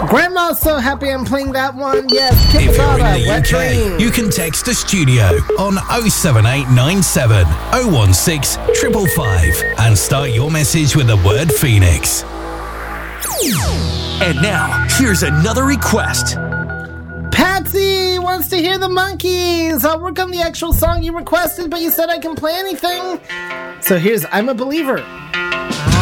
Grandma's so happy I'm playing that one. Yes, If you're in Kipsada, the Wet UK, Dream. you can text the studio on 07897 016 555 and start your message with the word Phoenix. And now, here's another request. Patsy wants to hear the Monkees. I'll work on the actual song you requested, but you said I can play anything. So here's I'm a Believer.